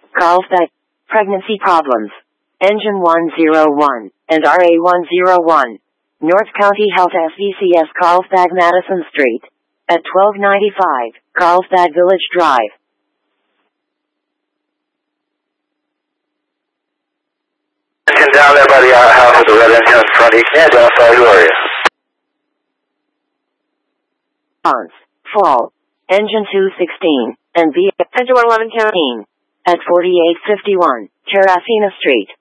Carlsbad. Pregnancy problems. Engine 101 and RA 101. North County Health SVCS Carlsbad Madison Street. At 1295 Carlsbad Village Drive. Engine down there by the outhouse with the red engine in front. You can't identify. Who are you? Fall. Engine 216 and B. Engine 111 at 4851 Terracina Street.